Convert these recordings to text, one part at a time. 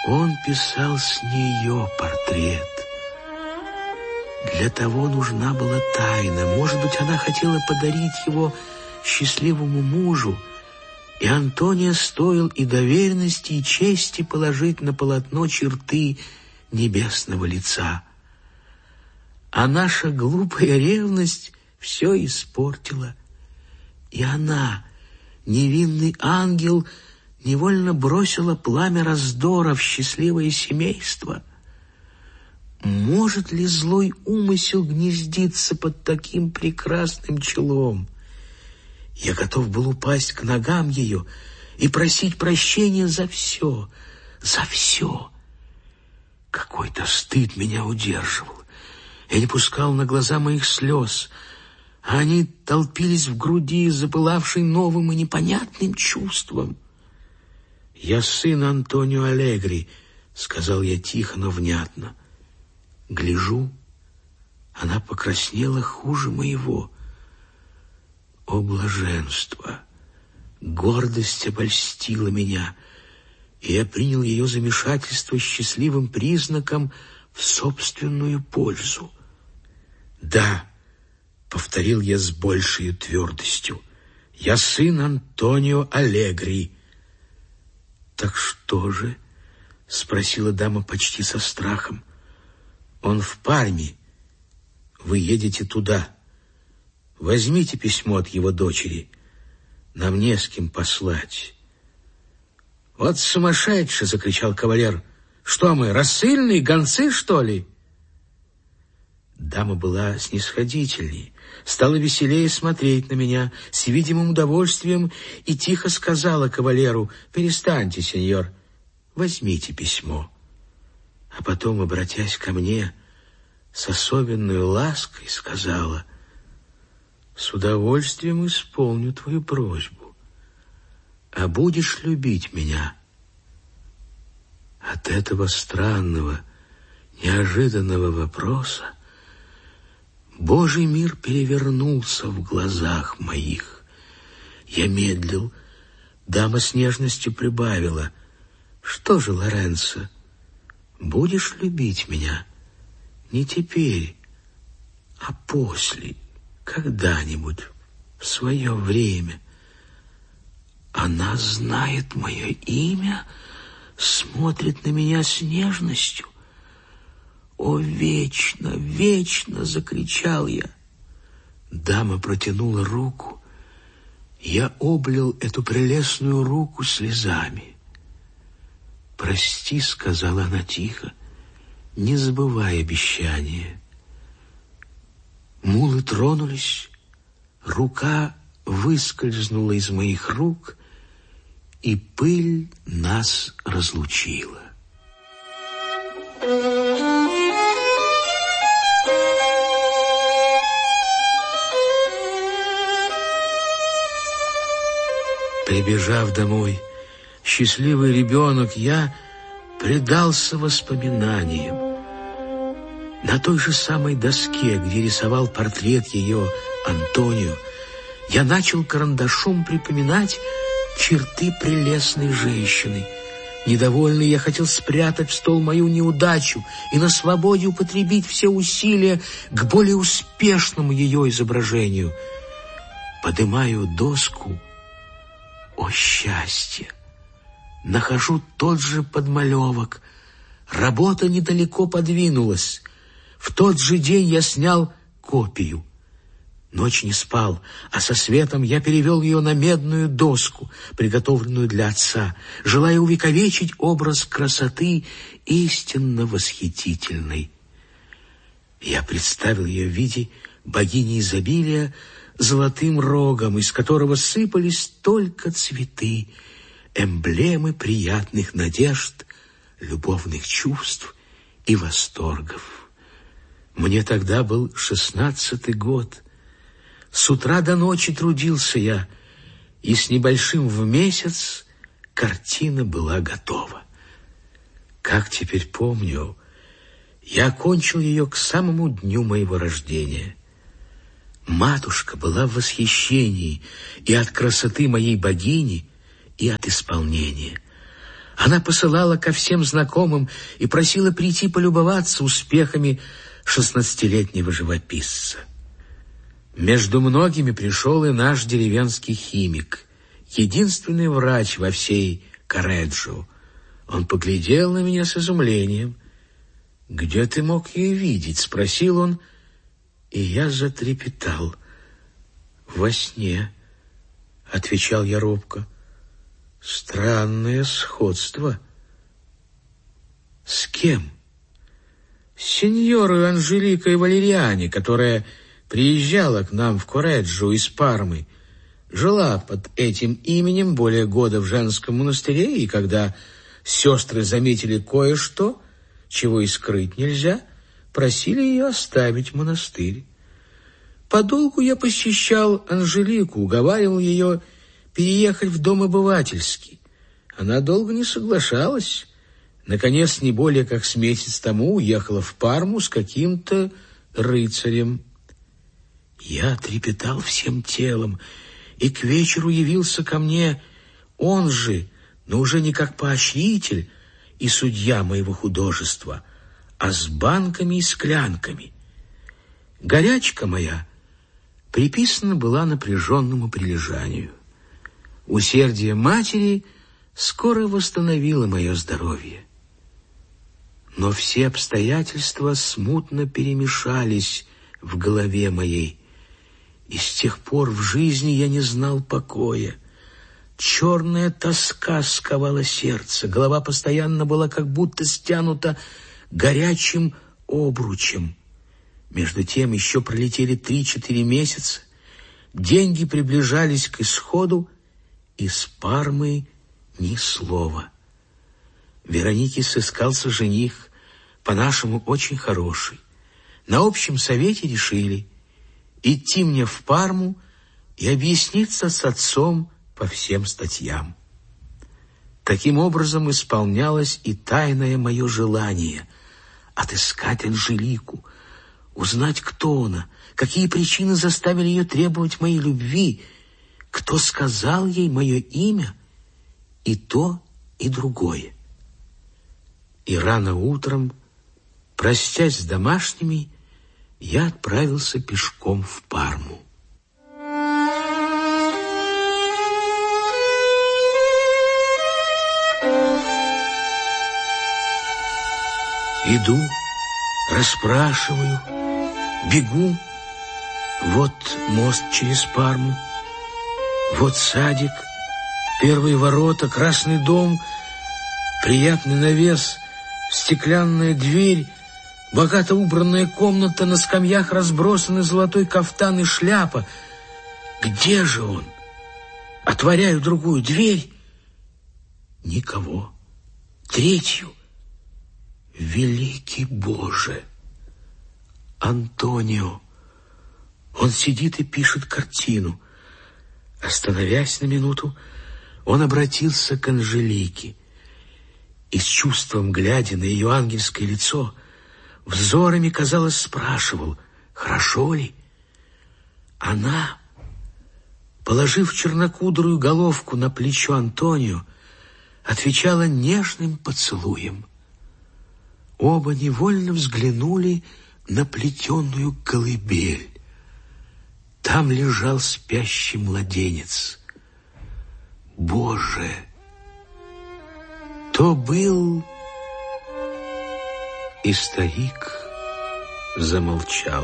Он писал с нее портрет. Для того нужна была тайна. Может быть, она хотела подарить его счастливому мужу, и Антония стоил и доверенности, и чести положить на полотно черты небесного лица. А наша глупая ревность все испортила. И она, невинный ангел, невольно бросила пламя раздора в счастливое семейство. Может ли злой умысел гнездиться под таким прекрасным челом? Я готов был упасть к ногам ее и просить прощения за все, за все. Какой-то стыд меня удерживал. Я не пускал на глаза моих слез, а они толпились в груди, запылавшей новым и непонятным чувством. «Я сын Антонио Аллегри», — сказал я тихо, но внятно. Гляжу, она покраснела хуже моего. О, блаженство! Гордость обольстила меня, и я принял ее замешательство счастливым признаком в собственную пользу. «Да», — повторил я с большей твердостью, — «я сын Антонио Аллегри». «Так что же?» — спросила дама почти со страхом. «Он в Парме. Вы едете туда. Возьмите письмо от его дочери. Нам не с кем послать». «Вот сумасшедший!» — закричал кавалер. «Что мы, рассыльные гонцы, что ли?» Дама была снисходительней, стала веселее смотреть на меня с видимым удовольствием и тихо сказала кавалеру: «Перестаньте, сеньор, возьмите письмо». А потом, обратясь ко мне, с особенной лаской сказала: «С удовольствием исполню твою просьбу. А будешь любить меня?» От этого странного, неожиданного вопроса Божий мир перевернулся в глазах моих. Я медлил. Дама с нежностью прибавила: «Что же, Лоренцо, будешь любить меня? Не теперь, а после, когда-нибудь, в свое время». Она знает мое имя, смотрит на меня с нежностью. «О, вечно, вечно!» — закричал я. Дама протянула руку. Я облил эту прелестную руку слезами. «Прости», — сказала она тихо, — «не забывай обещания». Мулы тронулись, рука выскользнула из моих рук, и пыль нас разлучила. Прибежав домой, счастливый ребенок, я предался воспоминаниям. На той же самой доске, где рисовал портрет ее Антонио, я начал карандашом припоминать черты прелестной женщины. Недовольный, я хотел спрятать в стол мою неудачу и на свободе употребить все усилия к более успешному ее изображению. Поднимаю доску. О, счастье! Нахожу тот же подмалевок. Работа недалеко подвинулась. В тот же день я снял копию. Ночь не спал, а со светом я перевел ее на медную доску, приготовленную для отца, желая увековечить образ красоты истинно восхитительной. Я представил ее в виде богини изобилия золотым рогом, из которого сыпались только цветы, эмблемы приятных надежд, любовных чувств и восторгов. Мне тогда был 16-й год. С утра до ночи трудился я, и с небольшим в месяц картина была готова. Как теперь помню, я окончил ее к самому дню моего рождения. Матушка была в восхищении и от красоты моей богини, и от исполнения. Она посылала ко всем знакомым и просила прийти полюбоваться успехами 16-летнего живописца. Между многими пришел и наш деревенский химик, единственный врач во всей Корреджо. Он поглядел на меня с изумлением. «Где ты мог ее видеть?» — спросил он, и я затрепетал. «Во сне», — отвечал я робко. «Странное сходство». «С кем?» «С сеньорой Анжеликой Валериани, которая приезжала к нам в Корреджо из Пармы. Жила под этим именем более года в женском монастыре, и когда сестры заметили кое-что, чего и скрыть нельзя, просили ее оставить монастырь. Подолгу я посещал Анжелику, уговаривал ее переехать в дом обывательский. Она долго не соглашалась. Наконец, не более как с месяц тому уехала в Парму с каким-то рыцарем. Я трепетал всем телом, и к вечеру явился ко мне он же, но уже не как поощритель и судья моего художества, а с банками и склянками. Горячка моя приписана была напряженному прилежанию. Усердие матери скоро восстановило мое здоровье. Но все обстоятельства смутно перемешались в голове моей, и с тех пор в жизни я не знал покоя. Черная тоска сковала сердце, голова постоянно была как будто стянута горячим обручем. Между тем еще пролетели 3-4 месяца, деньги приближались к исходу, из Пармы ни слова. Веронике сыскался жених, по-нашему очень хороший. На общем совете решили идти мне в Парму и объясниться с отцом по всем статьям. Таким образом исполнялось и тайное мое желание отыскать Анжелику, узнать, кто она, какие причины заставили ее требовать моей любви, кто сказал ей мое имя, и то, и другое. И рано утром, простясь с домашними, я отправился пешком в Парму. Иду, расспрашиваю, бегу. Вот мост через Парму, вот садик, первые ворота, красный дом, приятный навес, стеклянная дверь, богато убранная комната, на скамьях разбросаны золотой кафтан и шляпа. Где же он? Отворяю другую дверь. Никого. Третью. Великий Боже! Антонио. Он сидит и пишет картину. Остановясь на минуту, он обратился к Анжелике и с чувством, глядя на ее ангельское лицо, взорами, казалось, спрашивал, хорошо ли. Она, положив чернокудрую головку на плечо Антонио, отвечала нежным поцелуем. Оба невольно взглянули на плетеную колыбель. Там лежал спящий младенец. Боже! То был... И старик замолчал.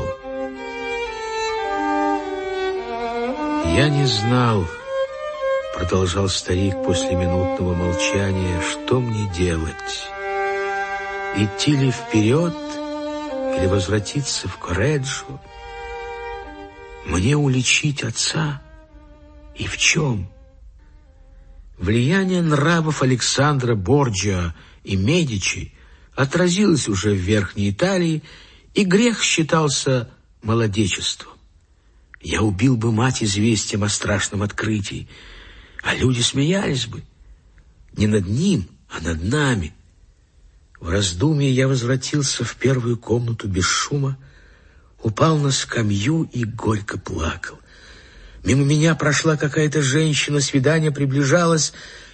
«Я не знал, — продолжал старик после минутного молчания, — что мне делать. Идти ли вперед или возвратиться в Корреджо? Мне уличить отца? И в чем? Влияние нравов Александра Борджиа и Медичи отразилось уже в Верхней Италии, и грех считался молодечеством. Я убил бы мать известием о страшном открытии, а люди смеялись бы. Не над ним, а над нами. В раздумье я возвратился в первую комнату без шума, упал на скамью и горько плакал. Мимо меня прошла какая-то женщина, свидание приближалось,